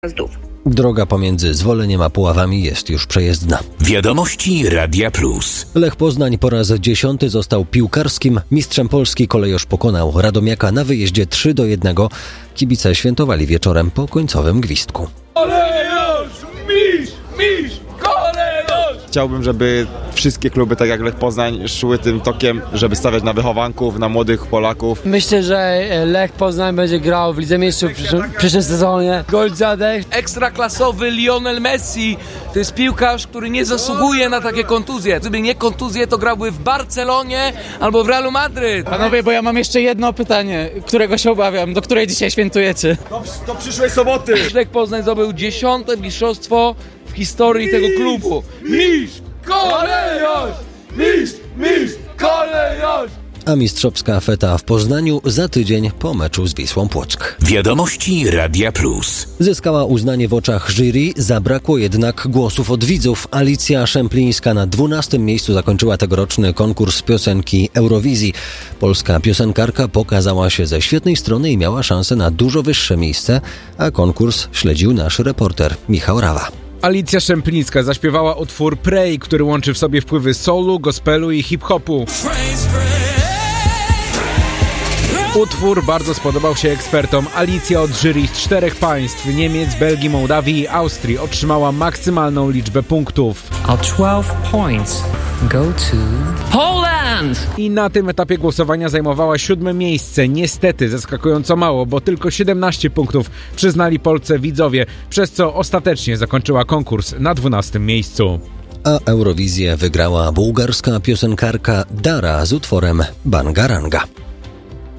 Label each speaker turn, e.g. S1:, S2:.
S1: Droga pomiędzy Zwoleniem a Puławami jest już przejezdna.
S2: Wiadomości Radia Plus.
S1: Lech Poznań po raz 10 został piłkarskim mistrzem Polski. Kolejorz pokonał Radomiaka na wyjeździe 3-1. Kibice świętowali wieczorem po końcowym gwizdku.
S3: Kolejorz! Mistrz! Kolejorz!
S4: Chciałbym, żeby wszystkie kluby, tak jak Lech Poznań, szły tym tokiem, żeby stawiać na wychowanków, na młodych Polaków.
S5: Myślę, że Lech Poznań będzie grał w Lidze Mistrzów w przyszłym sezonie. Gol dziadek.
S3: Ekstraklasowy Lionel Messi to jest piłkarz, który nie zasługuje na takie kontuzje. Gdyby nie kontuzje, to grałby w Barcelonie albo w Realu Madryt.
S6: Panowie, bo ja mam jeszcze jedno pytanie, którego się obawiam, do której dzisiaj świętujecie.
S4: Do przyszłej soboty!
S3: Lech Poznań zdobył 10. mistrzostwo w historii tego klubu. Mistrz! Kolejorz! Mistrz! Kolejorz!
S1: A mistrzowska feta w Poznaniu za tydzień po meczu z Wisłą Płock.
S2: Wiadomości Radia Plus.
S1: Zyskała uznanie w oczach jury, zabrakło jednak głosów od widzów. Alicja Szemplińska na 12. miejscu zakończyła tegoroczny konkurs piosenki Eurowizji. Polska piosenkarka pokazała się ze świetnej strony i miała szansę na dużo wyższe miejsce, a konkurs śledził nasz reporter Michał Rawa.
S7: Alicja Szemplińska zaśpiewała utwór Pray, który łączy w sobie wpływy soulu, gospelu i hip-hopu. Utwór bardzo spodobał się ekspertom. Alicja od jury z 4 państw, Niemiec, Belgii, Mołdawii i Austrii, otrzymała maksymalną liczbę punktów.
S8: 12 points go to Poland!
S7: I na tym etapie głosowania zajmowała 7. miejsce. Niestety zaskakująco mało, bo tylko 17 punktów przyznali Polce widzowie, przez co ostatecznie zakończyła konkurs na 12. miejscu.
S1: A Eurowizję wygrała bułgarska piosenkarka Dara z utworem Bangaranga.